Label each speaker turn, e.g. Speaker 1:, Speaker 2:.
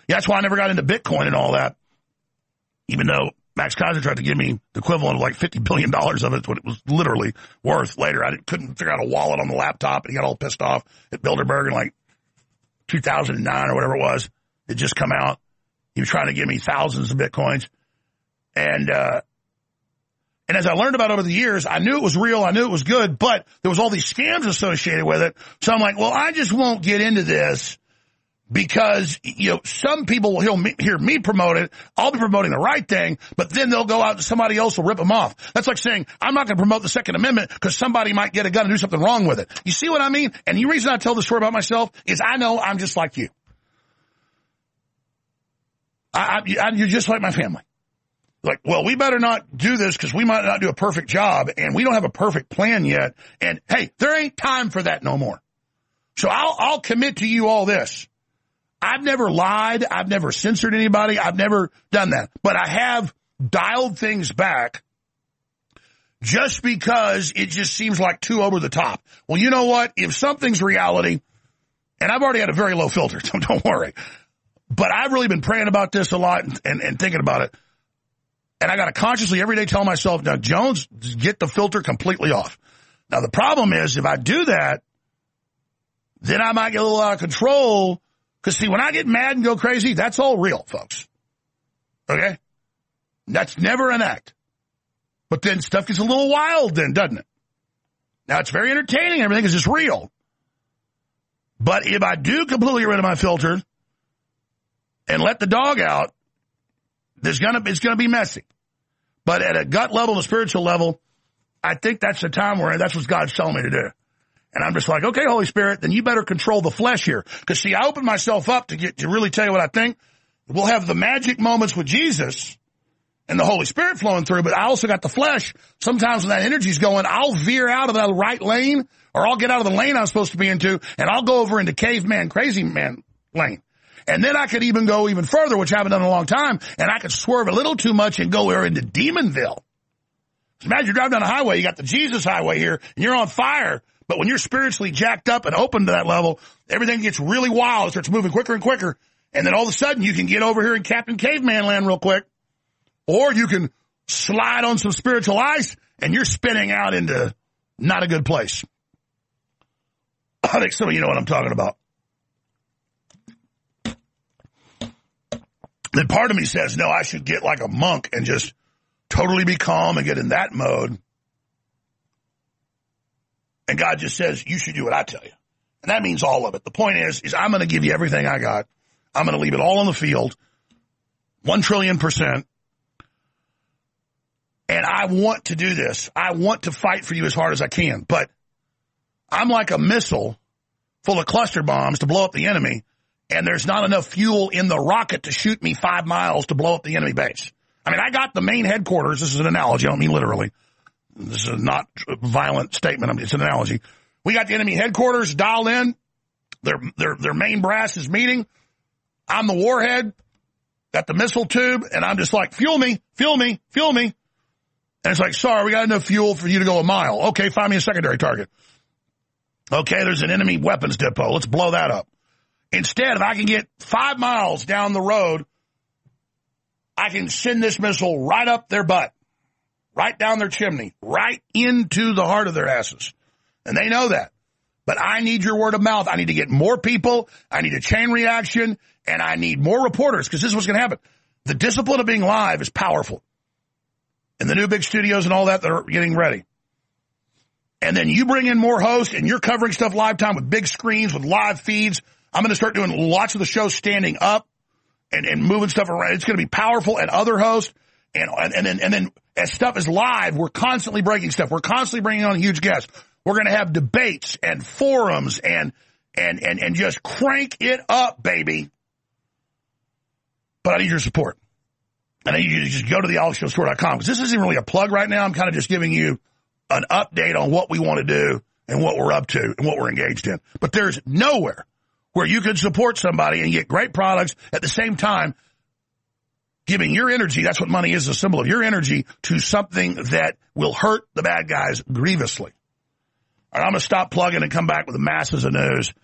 Speaker 1: Yeah, that's why I never got into Bitcoin and all that, even though Max Kaiser tried to give me the equivalent of like $50 billion of it, what it was literally worth later. I couldn't figure out a wallet on the laptop, and he got all pissed off at Bilderberg in like 2009 or whatever it was. It just come out. He was trying to give me thousands of Bitcoins. And as I learned about it over the years, I knew it was real. I knew it was good, but there was all these scams associated with it. So I'm like, well, I just won't get into this because, some people will hear me promote it. I'll be promoting the right thing, but then they'll go out and somebody else will rip them off. That's like saying, I'm not going to promote the Second Amendment because somebody might get a gun and do something wrong with it. You see what I mean? And the reason I tell this story about myself is I know I'm just like you. You're just like my family. Like, well, we better not do this because we might not do a perfect job, and we don't have a perfect plan yet. And, hey, there ain't time for that no more. So I'll commit to you all this. I've never lied. I've never censored anybody. I've never done that. But I have dialed things back just because it just seems like too over the top. Well, you know what? If something's reality, and I've already had a very low filter, so don't worry. But I've really been praying about this a lot and thinking about it. And I got to consciously every day tell myself, now, Jones, get the filter completely off. Now, the problem is if I do that, then I might get a little out of control. Because, see, when I get mad and go crazy, that's all real, folks. Okay? That's never an act. But then stuff gets a little wild then, doesn't it? Now, it's very entertaining. Everything is just real. But if I do completely get rid of my filter and let the dog out, it's gonna be messy. But at a gut level, a spiritual level, I think that's the time where that's what God's telling me to do. And I'm just like, okay, Holy Spirit, then you better control the flesh here. Because, see, I opened myself up to really tell you what I think. We'll have the magic moments with Jesus and the Holy Spirit flowing through, but I also got the flesh. Sometimes when that energy's going, I'll veer out of that right lane, or I'll get out of the lane I'm supposed to be into, and I'll go over into caveman, crazy man lane. And then I could even go even further, which I haven't done in a long time, and I could swerve a little too much and go into Demonville. So imagine you're driving down a highway, you got the Jesus highway here, and you're on fire, but when you're spiritually jacked up and open to that level, everything gets really wild. It starts moving quicker and quicker, and then all of a sudden you can get over here in Captain Caveman land real quick, or you can slide on some spiritual ice, and you're spinning out into not a good place. I think some of you know what I'm talking about. Then part of me says, no, I should get like a monk and just totally be calm and get in that mode. And God just says, you should do what I tell you. And that means all of it. The point is I'm going to give you everything I got. I'm going to leave it all on the field, 1 trillion%. And I want to do this. I want to fight for you as hard as I can. But I'm like a missile full of cluster bombs to blow up the enemy. And there's not enough fuel in the rocket to shoot me 5 miles to blow up the enemy base. I mean, I got the main headquarters. This is an analogy. I don't mean literally. This is not a violent statement. It's an analogy. We got the enemy headquarters dialed in. Their main brass is meeting. I'm the warhead. Got the missile tube. And I'm just like, fuel me, fuel me, fuel me. And it's like, sorry, we got enough fuel for you to go a mile. Okay, find me a secondary target. Okay, there's an enemy weapons depot. Let's blow that up. Instead, if I can get 5 miles down the road, I can send this missile right up their butt, right down their chimney, right into the heart of their asses. And they know that. But I need your word of mouth. I need to get more people. I need a chain reaction, and I need more reporters, because this is what's going to happen. The discipline of being live is powerful. And the new big studios and all that are getting ready. And then you bring in more hosts, and you're covering stuff live time with big screens, with live feeds. I'm going to start doing lots of the show standing up and moving stuff around. It's going to be powerful, and other hosts. And then as stuff is live, we're constantly breaking stuff. We're constantly bringing on huge guests. We're going to have debates and forums and just crank it up, baby. But I need your support. And I need you to just go to the AlexJonesStore.com, because this isn't really a plug right now. I'm kind of just giving you an update on what we want to do and what we're up to and what we're engaged in. But there's nowhere where you can support somebody and get great products at the same time giving your energy, that's what money is, a symbol of your energy, to something that will hurt the bad guys grievously. All right, I'm going to stop plugging and come back with the masses of news.